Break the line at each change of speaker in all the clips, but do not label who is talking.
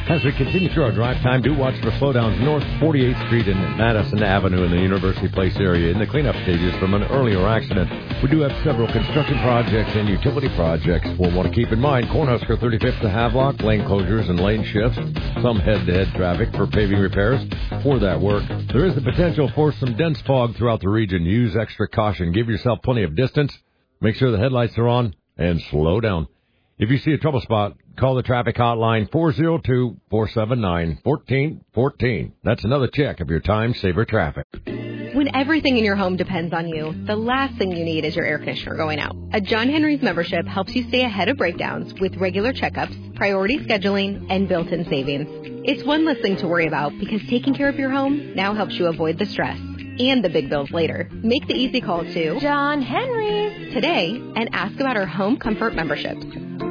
As we continue through our drive time, do watch for slowdowns north 48th Street and Madison Avenue in the University Place area in the cleanup stages from an earlier accident. We do have several construction projects and utility projects we'll want to keep in mind. Cornhusker 35th to Havelock, lane closures and lane shifts, some head-to-head traffic for paving repairs. For that work, there is the potential for some dense fog throughout the region. Use extra caution. Give yourself plenty of distance. Make sure the headlights are on and slow down. If you see a trouble spot, call the traffic hotline 402-479-1414. That's another check of your time-saver traffic.
When everything in your home depends on you, the last thing you need is your air conditioner going out. A John Henry's membership helps you stay ahead of breakdowns with regular checkups, priority scheduling, and built-in savings. It's one less thing to worry about because taking care of your home now helps you avoid the stress and the big bills later. Make the easy call to
John Henry's
today and ask about our home comfort memberships.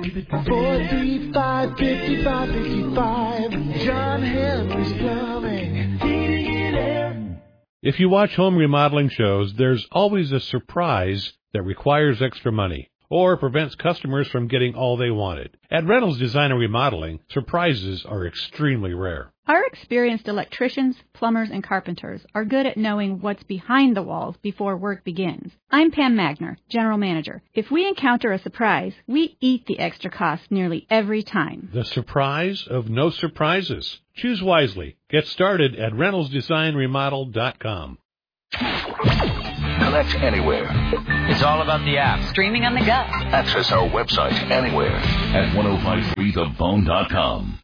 435-5555. John Henry's Plumbing, Heating and Air.
If you watch home remodeling shows, there's always a surprise that requires extra money or prevents customers from getting all they wanted. At Reynolds Design and Remodeling, surprises are extremely rare.
Our experienced electricians, plumbers, and carpenters are good at knowing what's behind the walls before work begins. I'm Pam Magner, General Manager. If we encounter a surprise, we eat the extra cost nearly every time.
The surprise of no surprises. Choose wisely. Get started at ReynoldsDesignRemodel.com.
Collect anywhere.
It's all about the app.
Streaming on the go.
Access our website anywhere at 1053thebone.com.